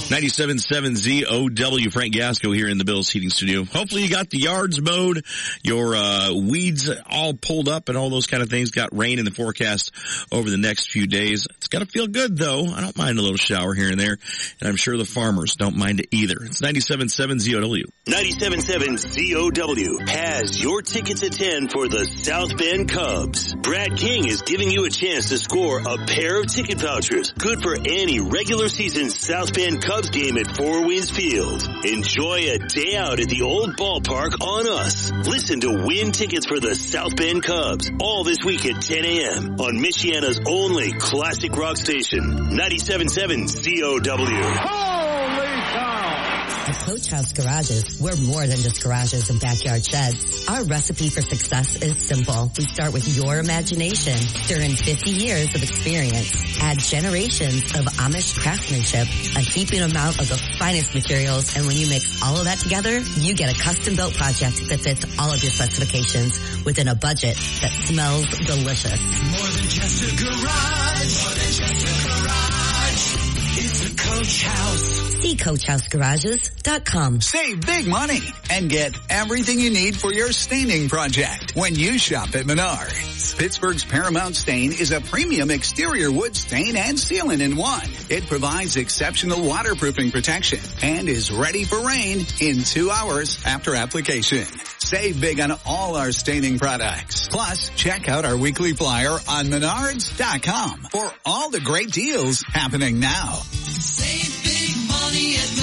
97.7 ZOW, Frank Gasco here in the Bills Heating Studio. Hopefully you got the yards mowed, your weeds all pulled up and all those kind of things. Got rain in the forecast over the next few days. It's got to feel good, though. I don't mind a little shower here and there, and I'm sure the farmers don't mind it either. It's 97.7 ZOW. 97.7 ZOW has your tickets at 10 for the South Bend Cubs. Brad King is giving you a chance to score a pair of ticket vouchers, good for any regular season South Bend Cubs game at Four Winds Field. Enjoy a day out at the old ballpark on us. Listen to win tickets for the South Bend Cubs all this week at 10 a.m. on Michiana's only classic rock station, 97.7 ZOW. Holy cow! At Coach House Garages, we're more than just garages and backyard sheds. Our recipe for success is simple. We start with your imagination, stir in 50 years of experience, add generations of Amish craftsmanship, a heaping amount of the finest materials, and when you mix all of that together, you get a custom-built project that fits all of your specifications within a budget that smells delicious. More than just a garage. More than just a garage. It's a Coach House. See CoachHouseGarages.com. Save big money and get everything you need for your staining project when you shop at Menards. Pittsburgh's Paramount Stain is a premium exterior wood stain and sealant in one. It provides exceptional waterproofing protection and is ready for rain in 2 hours after application. Save big on all our staining products. Plus, check out our weekly flyer on Menards.com for all the great deals happening now. Save big money at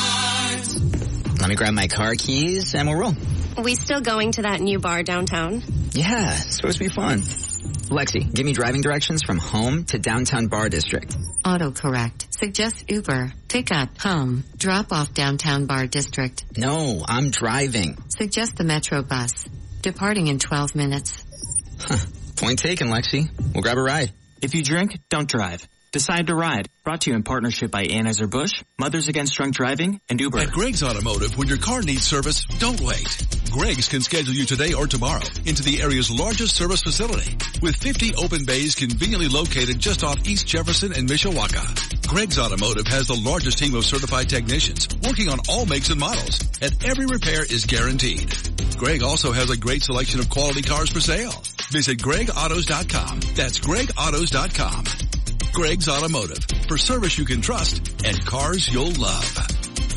Menards. Let me grab my car keys and we'll roll. We still going to that new bar downtown? Yeah, it's supposed to be fun. Lexi, give me driving directions from home to downtown Bar District. Autocorrect. Suggest Uber. Pick up. Home. Drop off downtown Bar District. No, I'm driving. Suggest the Metro bus. Departing in 12 minutes. Huh. Point taken, Lexi. We'll grab a ride. If you drink, don't drive. Decide to ride. Brought to you in partnership by Anheuser-Busch, Mothers Against Drunk Driving, and Uber. At Greg's Automotive, when your car needs service, don't wait. Greg's can schedule you today or tomorrow into the area's largest service facility with 50 open bays conveniently located just off East Jefferson and Mishawaka. Greg's Automotive has the largest team of certified technicians working on all makes and models, and every repair is guaranteed. Greg also has a great selection of quality cars for sale. Visit GregAutos.com. That's GregAutos.com. Greg's Automotive, for service you can trust and cars you'll love.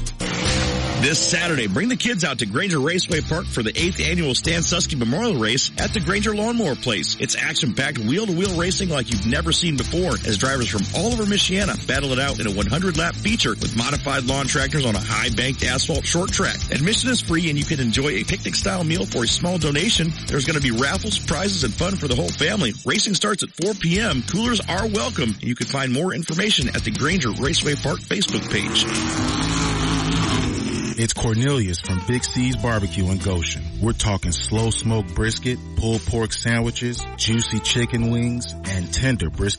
This Saturday, bring the kids out to Granger Raceway Park for the 8th annual Stan Susky Memorial Race at the Granger Lawnmower Place. It's action-packed wheel-to-wheel racing like you've never seen before as drivers from all over Michiana battle it out in a 100-lap feature with modified lawn tractors on a high-banked asphalt short track. Admission is free and you can enjoy a picnic-style meal for a small donation. There's going to be raffles, prizes, and fun for the whole family. Racing starts at 4 p.m. Coolers are welcome. You can find more information at the Granger Raceway Park Facebook page. It's Cornelius from Big C's Barbecue in Goshen. We're talking slow smoked brisket, pulled pork sandwiches, juicy chicken wings, and tender brisket